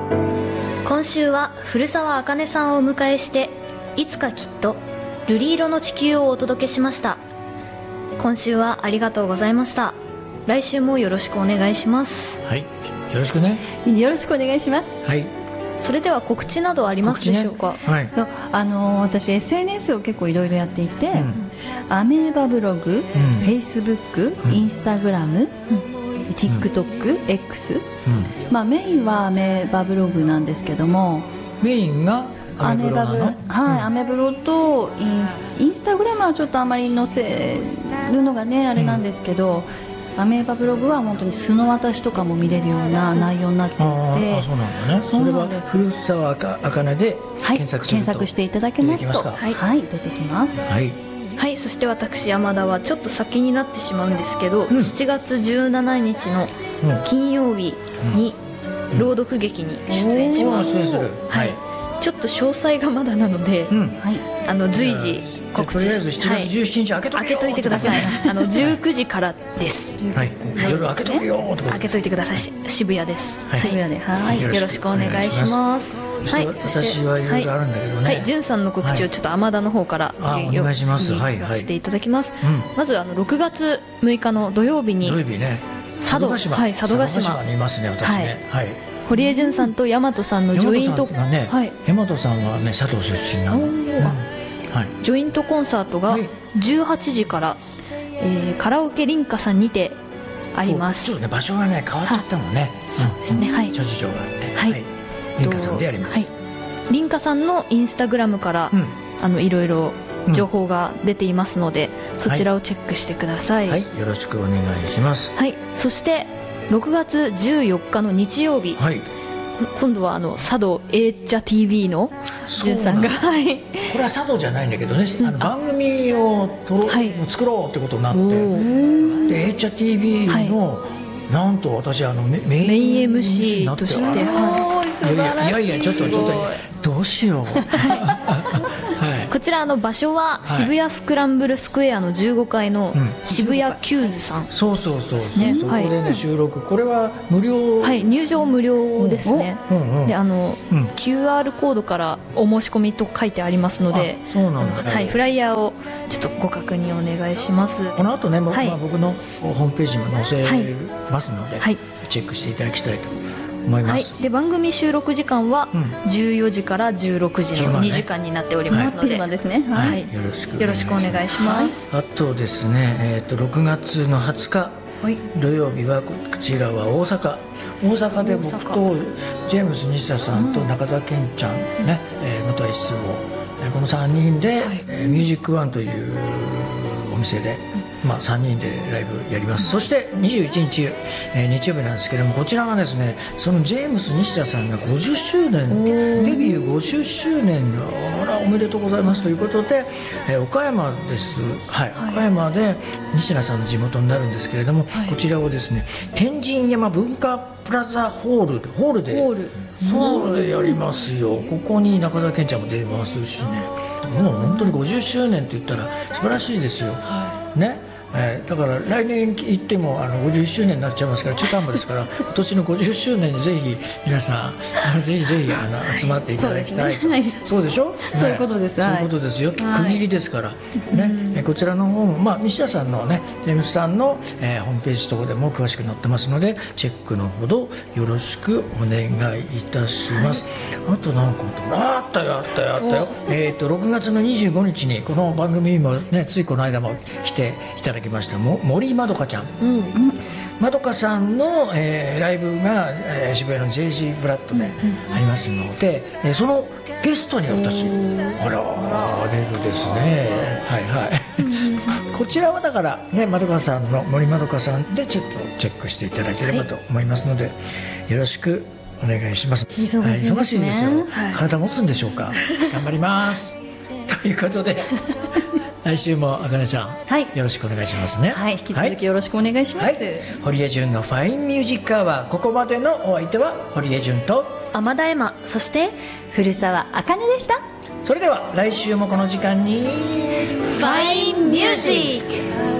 今週は古澤茜さんをお迎えして、いつかきっと瑠璃色の地球をお届けしました。今週はありがとうございました。来週もよろしくお願いします。 はい、よろしくね。 よろしくお願いします。 はい。 それでは告知などありますでしょうか？ はい。 私 SNS を結構いろいろやっていて、アメーバブログ、フェイスブック、インスタグラム、TikTok、X、メインはアメーバブログなんですけども、 メインがアメブロなの？ はい、アメブロとインスタグラムはちょっとあまり載せるのがねあれなんですけど、アメーバブログは本当に素の私とかも見れるような内容になっていて、 そうなんだね。それは古澤茜で検索すると、 検索していただけますと、はい、出てきます。 はい。 はい、そして私山田はちょっと先になってしまうんですけど、7月17日の金曜日に朗読劇に出演します。はい。ちょっと詳細がまだなので、随時告知とりあえず7月17日開けといてください。19時からです。 はい。夜開けとくよとか。 開けといてください。渋谷です。 渋谷で、 はい。よろしくお願いします。 はい。私はいろいろあるんだけどね。 はい。潤さんの告知をちょっと天田の方からお願いします。はい。 していただきます。まず6月6日の土曜日に佐渡島にいますね、私ね。はい。 堀江潤さんと大和さんのジョイント、 大和さんはね佐渡出身なの。 ジョイントコンサートが18時から、カラオケ凛花さんにてあります。 ちょっとね場所がね変わっちゃったもんね。 そうですね。はい。 諸事情があって、はい。凛花さんでやります。 凛花さんのインスタグラムからいろいろ情報が出ていますので、そちらをチェックしてください。 はい。よろしくお願いします。 はい。そして6月14日の日曜日。はい。今度は佐渡エーチャ TV の潤さんが、これは佐渡じゃないんだけどね、番組を作ろうってことになって、でエーチャ TV のなんと私メイン MC として、 いやちょっとどうしよう。 こちら場所は渋谷スクランブルスクエアの15階の渋谷キューズさん。 そうそこでね収録、これは無料。 はい、入場無料ですね。でQR コードからお申し込みと書いてありますので、フライヤーをちょっとご確認お願いします。 この後ね僕のホームページも載せますのでチェックしていただきたいと思います。 で番組収録時間は14時から16時の2時間になっておりますので、 ですね。 はい、よろしくお願いします。 あとですね、6月の20日土曜日はこちらは大阪で僕とジェームス西田さんと中澤健ちゃんね、元一郎、この3人でミュージックワンというお店で3人でライブやります。そして21日、日曜日なんですけども、こちらがですねそのジェームス西田さんが50周年デビュー50周年のおめでとうございますということで、岡山です。岡山で西田さんの地元になるんですけれども、こちらをですね天神山文化プラザホールでやりますよ。ここに中澤健ちゃんも出ますしね、もう本当に50周年って言ったら素晴らしいですよ、ね。だから来年行っても51周年になっちゃいますから中途半端ですから今年の50周年にぜひ皆さんぜひ集まっていただきたい。そうでしょ。 そういうことです。 そういうことですよ。区切りですからね。こちらの方も西田さんのねジェームスさんのホームページとかでも詳しく載ってますのでチェックのほどよろしくお願いいたします。あと何かあったよ。6月の25日にこの番組にもねついこの間も来ていただきました森まどかちゃん、まどかさんの、ライブが、渋谷の JG ブラッドでありますので、そのゲストに私出るですね。こちらはだからねまどかさんの森まどかさんでちょっとチェックしていただければと思いますので、よろしくお願いします。忙しいですよ。体持つんでしょうか。頑張りますということで来週もあかねちゃん、よろしくお願いしますね。 引き続きよろしくお願いします。 堀江純のファインミュージックアワー、ここまでのお相手は堀江純と天田恵麻、そして古澤茜でした。 それでは来週もこの時間にファインミュージック。